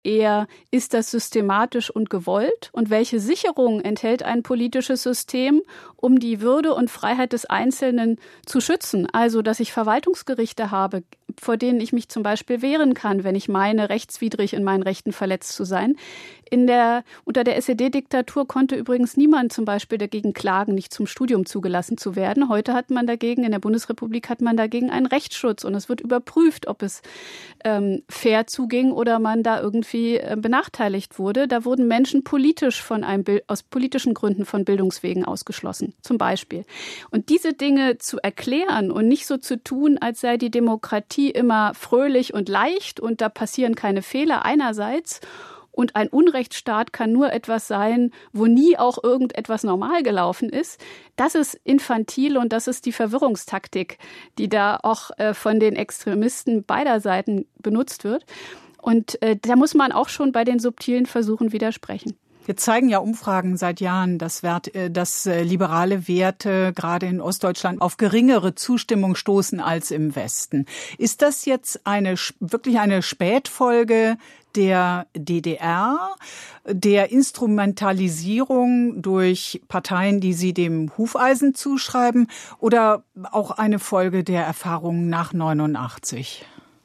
eher, ist das systematisch und gewollt? Und welche Sicherungen enthält ein politisches System, um die Würde und Freiheit des Einzelnen zu schützen? Also, dass ich Verwaltungsgerichte habe, vor denen ich mich zum Beispiel wehren kann, wenn ich meine, rechtswidrig in meinen Rechten verletzt zu sein. Unter der SED-Diktatur konnte übrigens niemand zum Beispiel dagegen klagen, nicht zum Studium zugelassen zu werden. Heute hat man dagegen, in der Bundesrepublik hat man dagegen einen Rechtsschutz und es wird überprüft, ob es fair zuging oder man da irgendwie benachteiligt wurde. Da wurden Menschen politisch aus politischen Gründen von Bildungswegen ausgeschlossen, zum Beispiel. Und diese Dinge zu erklären und nicht so zu tun, als sei die Demokratie immer fröhlich und leicht und da passieren keine Fehler einerseits. Und ein Unrechtsstaat kann nur etwas sein, wo nie auch irgendetwas normal gelaufen ist. Das ist infantil und das ist die Verwirrungstaktik, die da auch von den Extremisten beider Seiten benutzt wird. Und da muss man auch schon bei den subtilen Versuchen widersprechen. Jetzt zeigen ja Umfragen seit Jahren, dass liberale Werte gerade in Ostdeutschland auf geringere Zustimmung stoßen als im Westen. Ist das jetzt wirklich eine Spätfolge der DDR, der Instrumentalisierung durch Parteien, die Sie dem Hufeisen zuschreiben, oder auch eine Folge der Erfahrungen nach 89?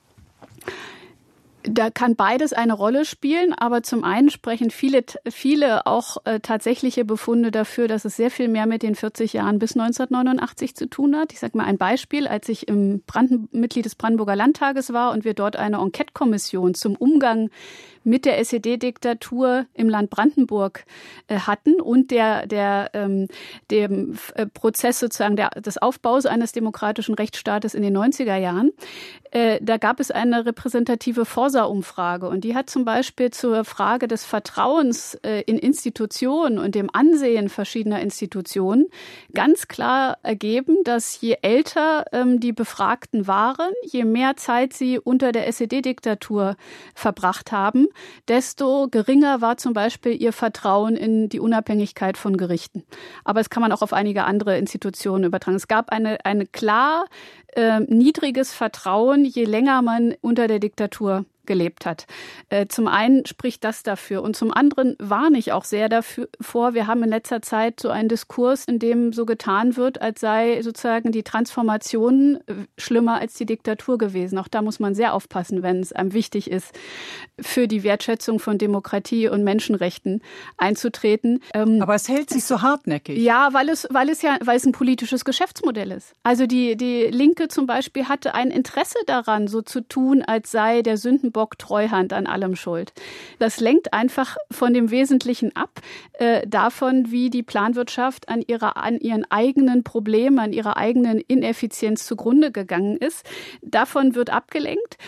Da kann beides eine Rolle spielen, aber zum einen sprechen viele auch tatsächliche Befunde dafür, dass es sehr viel mehr mit den 40 Jahren bis 1989 zu tun hat. Ich sage mal ein Beispiel, als ich Mitglied des Brandenburger Landtages war und wir dort eine Enquete-Kommission zum Umgang mit der SED-Diktatur im Land Brandenburg hatten und dem Prozess sozusagen des Aufbaus eines demokratischen Rechtsstaates in den 90er Jahren. Da gab es eine repräsentative Forsa-Umfrage und die hat zum Beispiel zur Frage des Vertrauens in Institutionen und dem Ansehen verschiedener Institutionen ganz klar ergeben, dass je älter die Befragten waren, je mehr Zeit sie unter der SED-Diktatur verbracht haben, desto geringer war zum Beispiel ihr Vertrauen in die Unabhängigkeit von Gerichten. Aber das kann man auch auf einige andere Institutionen übertragen. Es gab eine klar niedriges Vertrauen, je länger man unter der Diktatur gelebt hat. Zum einen spricht das dafür und zum anderen warne ich auch sehr davor. Wir haben in letzter Zeit so einen Diskurs, in dem so getan wird, als sei sozusagen die Transformation schlimmer als die Diktatur gewesen. Auch da muss man sehr aufpassen, wenn es einem wichtig ist, für die Wertschätzung von Demokratie und Menschenrechten einzutreten. Aber es hält sich so hartnäckig. Ja, weil es ein politisches Geschäftsmodell ist. Also die Linke zum Beispiel hatte ein Interesse daran, so zu tun, als sei der Sündenbock Treuhand an allem schuld. Das lenkt einfach von dem Wesentlichen ab, davon, wie die Planwirtschaft an ihren eigenen Problemen, an ihrer eigenen Ineffizienz zugrunde gegangen ist. Davon wird abgelenkt.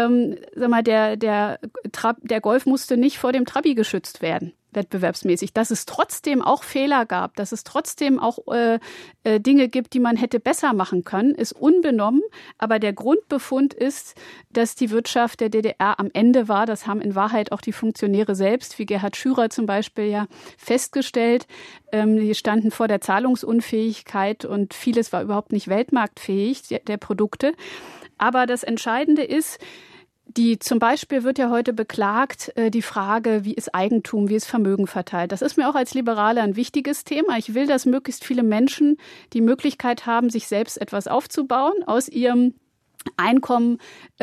Der Golf musste nicht vor dem Trabi geschützt werden, wettbewerbsmäßig, dass es trotzdem auch Fehler gab, dass es trotzdem auch Dinge gibt, die man hätte besser machen können, ist unbenommen. Aber der Grundbefund ist, dass die Wirtschaft der DDR am Ende war. Das haben in Wahrheit auch die Funktionäre selbst, wie Gerhard Schürer zum Beispiel, ja festgestellt. Die standen vor der Zahlungsunfähigkeit und vieles war überhaupt nicht weltmarktfähig, der Produkte. Aber das Entscheidende ist, zum Beispiel wird ja heute beklagt, die Frage, wie ist Eigentum, wie ist Vermögen verteilt. Das ist mir auch als Liberale ein wichtiges Thema. Ich will, dass möglichst viele Menschen die Möglichkeit haben, sich selbst etwas aufzubauen, aus ihrem Einkommen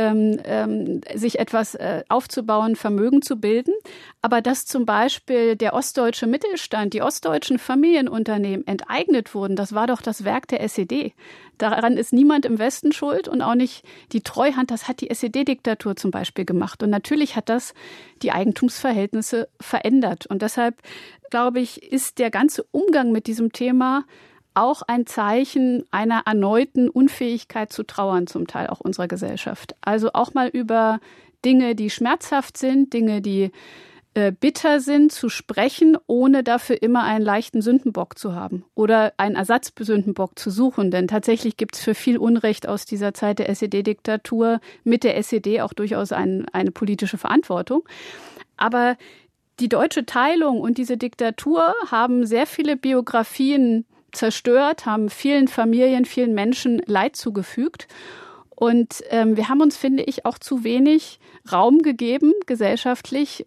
sich etwas aufzubauen, Vermögen zu bilden. Aber dass zum Beispiel der ostdeutsche Mittelstand, die ostdeutschen Familienunternehmen enteignet wurden, das war doch das Werk der SED. Daran ist niemand im Westen schuld und auch nicht die Treuhand. Das hat die SED-Diktatur zum Beispiel gemacht. Und natürlich hat das die Eigentumsverhältnisse verändert. Und deshalb, glaube ich, ist der ganze Umgang mit diesem Thema auch ein Zeichen einer erneuten Unfähigkeit zu trauern, zum Teil auch unserer Gesellschaft. Also auch mal über Dinge, die schmerzhaft sind, Dinge, die bitter sind, zu sprechen, ohne dafür immer einen leichten Sündenbock zu haben oder einen Ersatzsündenbock zu suchen. Denn tatsächlich gibt es für viel Unrecht aus dieser Zeit der SED-Diktatur mit der SED auch durchaus eine politische Verantwortung. Aber die deutsche Teilung und diese Diktatur haben sehr viele Biografien zerstört, haben vielen Familien, vielen Menschen Leid zugefügt. Und wir haben uns, finde ich, auch zu wenig Raum gegeben, gesellschaftlich,